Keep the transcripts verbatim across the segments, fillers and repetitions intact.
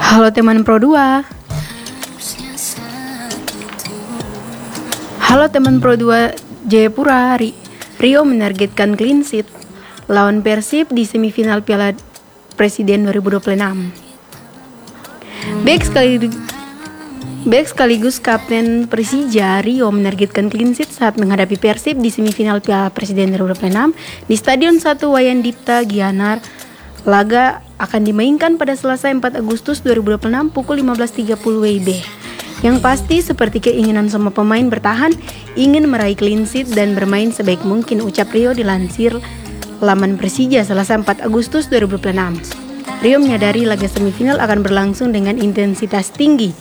Halo teman Pro dua. Halo teman Pro dua Jayapura. Rio menargetkan clean sheet lawan Persib di semifinal Piala Presiden dua ribu dua puluh enam. Bek sekaligus, Bek sekaligus Kapten Persija Rio menargetkan clean sheet saat menghadapi Persib di semifinal Piala Presiden dua ribu dua puluh enam di Stadion satu Wayan Dipta Gianyar. Laga akan dimainkan pada Selasa empat Agustus dua ribu dua puluh enam pukul lima belas tiga puluh W I B. Yang pasti seperti keinginan semua pemain bertahan, ingin meraih clean sheet dan bermain sebaik mungkin, ucap Rio dilansir laman Persija Selasa empat Agustus dua ribu dua puluh enam. Rio menyadari laga semifinal akan berlangsung dengan intensitas tinggi.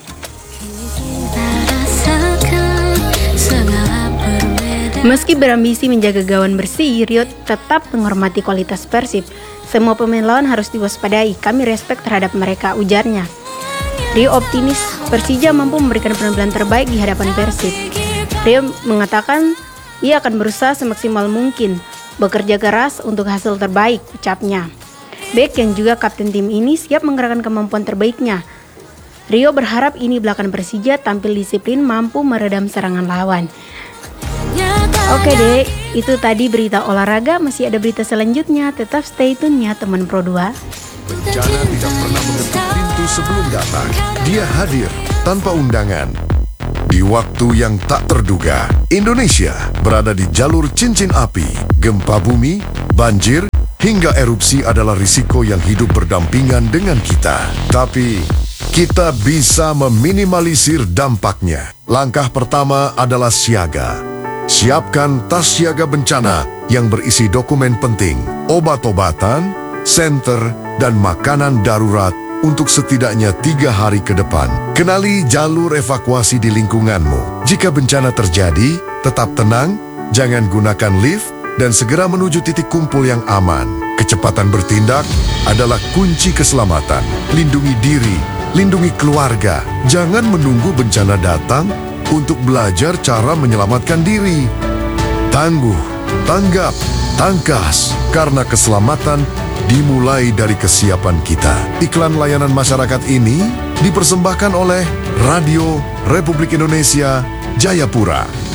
Meski berambisi menjaga gawang bersih, Rio tetap menghormati kualitas Persib. Semua pemain lawan harus diwaspadai, kami respek terhadap mereka, ujarnya. Rio optimis Persija mampu memberikan penampilan terbaik di hadapan Persib. Rio mengatakan ia akan berusaha semaksimal mungkin, bekerja keras untuk hasil terbaik, ucapnya. Bek yang juga kapten tim ini siap menggerakkan kemampuan terbaiknya. Rio berharap ini belakang Persija tampil disiplin, mampu meredam serangan lawan. Oke deh, itu tadi berita olahraga. Masih ada berita selanjutnya, tetap stay tune ya teman Pro dua. Bencana tidak pernah mengetuk pintu sebelum datang. Dia hadir tanpa undangan. Di waktu yang tak terduga, Indonesia berada di jalur cincin api. Gempa bumi, banjir, hingga erupsi adalah risiko yang hidup berdampingan dengan kita. Tapi kita bisa meminimalisir dampaknya. Langkah pertama adalah siaga. Siapkan tas siaga bencana yang berisi dokumen penting, obat-obatan, senter, dan makanan darurat untuk setidaknya tiga hari ke depan. Kenali jalur evakuasi di lingkunganmu. Jika bencana terjadi, tetap tenang, jangan gunakan lift, dan segera menuju titik kumpul yang aman. Kecepatan bertindak adalah kunci keselamatan. Lindungi diri, lindungi keluarga. Jangan menunggu bencana datang untuk belajar cara menyelamatkan diri. Tangguh, tanggap, tangkas, karena keselamatan dimulai dari kesiapan kita. Iklan layanan masyarakat ini dipersembahkan oleh Radio Republik Indonesia Jayapura.